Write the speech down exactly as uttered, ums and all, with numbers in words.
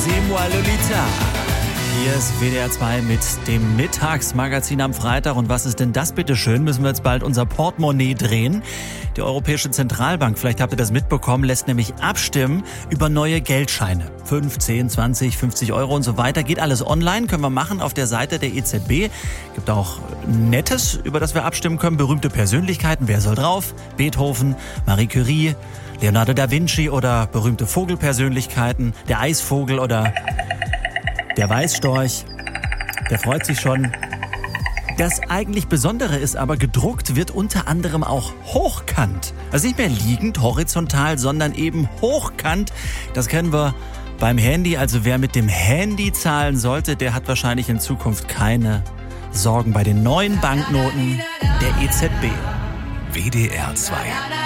C'est-moi Lolita. Hier ist W D R zwei mit dem Mittagsmagazin am Freitag. Und was ist denn das bitteschön? Müssen wir jetzt bald unser Portemonnaie drehen? Die Europäische Zentralbank, vielleicht habt ihr das mitbekommen, lässt nämlich abstimmen über neue Geldscheine. fünf, zehn, zwanzig, fünfzig Euro und so weiter. Geht alles online, können wir machen auf der Seite der E Z B. Gibt auch Nettes, über das wir abstimmen können. Berühmte Persönlichkeiten, wer soll drauf? Beethoven, Marie Curie, Leonardo da Vinci oder berühmte Vogelpersönlichkeiten. Der Eisvogel oder der Weißstorch. Der freut sich schon. Das eigentlich Besondere ist aber, gedruckt wird unter anderem auch hochkant. Also nicht mehr liegend, horizontal, sondern eben hochkant. Das kennen wir beim Handy. Also wer mit dem Handy zahlen sollte, der hat wahrscheinlich in Zukunft keine Sorgen bei den neuen Banknoten der E Z B. W D R zwei